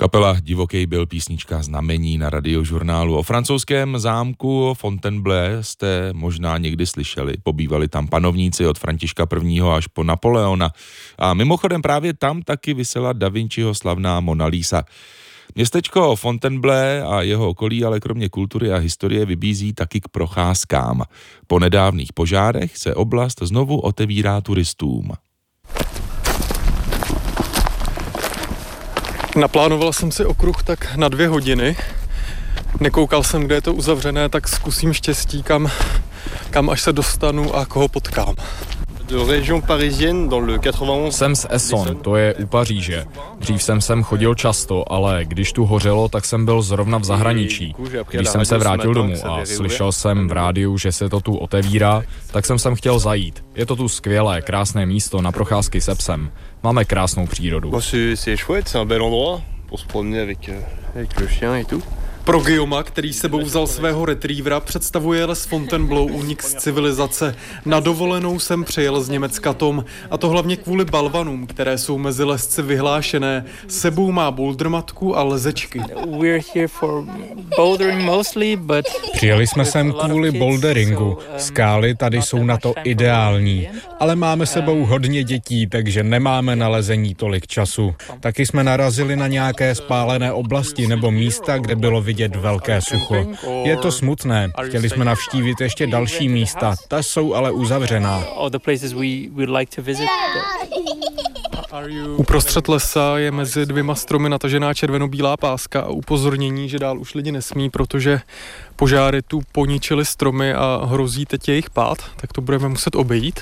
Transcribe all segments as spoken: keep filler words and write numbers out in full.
Kapela Divokej byl, písnička Znamení na Radiožurnálu. O francouzském zámku Fontainebleau jste možná někdy slyšeli. Pobývali tam panovníci od Františka prvního. až po Napoleona. A mimochodem právě tam taky visela Da Vinciho slavná Mona Lisa. Městečko Fontainebleau a jeho okolí ale kromě kultury a historie vybízí taky k procházkám. Po nedávných požárech se oblast znovu otevírá turistům. Naplánoval jsem si okruh tak na dvě hodiny. Nekoukal jsem, kde je to uzavřené, tak zkusím štěstí, kam, kam až se dostanu a koho potkám. Jsem z Essonne, to je u Paříže. Dřív jsem sem chodil často, ale když tu hořelo, tak jsem byl zrovna v zahraničí. Když jsem se vrátil domů a slyšel jsem v rádiu, že se to tu otevírá, tak jsem sem chtěl zajít. Je to tu skvělé, krásné místo na procházky se psem. Máme krásnou přírodu. Pro Guillauma, který sebou vzal svého retrievera, představuje les Fontainebleau únik z civilizace. Na dovolenou jsem přijel z Německa Tom, a to hlavně kvůli balvanům, které jsou mezi lesci vyhlášené. Sebou má bouldermatku a lezečky. Přijeli jsme sem kvůli boulderingu. Skály tady jsou na to ideální, ale máme sebou hodně dětí, takže nemáme na lezení tolik času. Taky jsme narazili na nějaké spálené oblasti nebo místa, kde bylo vidět velké sucho. Je to smutné. Chtěli jsme navštívit ještě další místa, ta jsou ale uzavřená. Uprostřed lesa je mezi dvěma stromy natažená červeno-bílá páska a upozornění, že dál už lidi nesmí, protože požáry tu poničily stromy a hrozí teď jejich pád, tak to budeme muset obejít.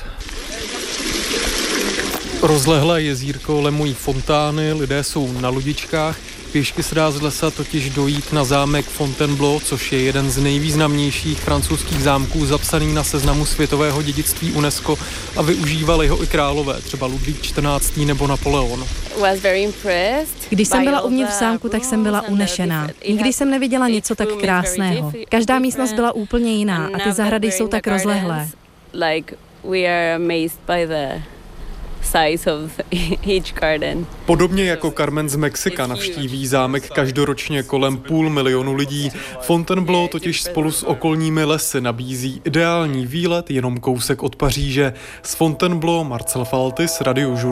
Rozlehlé jezírko lemují fontány, lidé jsou na lodičkách. Pěšky se dá z lesa totiž dojít na zámek Fontainebleau, což je jeden z nejvýznamnějších francouzských zámků zapsaný na seznamu světového dědictví UNESCO a využívali ho i králové, třeba Ludvík čtrnáctý. nebo Napoleon. Když jsem byla uvnitř zámku, tak jsem byla unešená. Nikdy jsem neviděla něco tak krásného. Každá místnost byla úplně jiná a ty zahrady jsou tak rozlehlé. Size of each garden. Podobně jako Carmen z Mexika navštíví zámek každoročně kolem půl milionu lidí. Fontainebleau totiž spolu s okolními lesy nabízí ideální výlet jenom kousek od Paříže. Z Fontainebleau Marcel Faltis, Radiožurnál.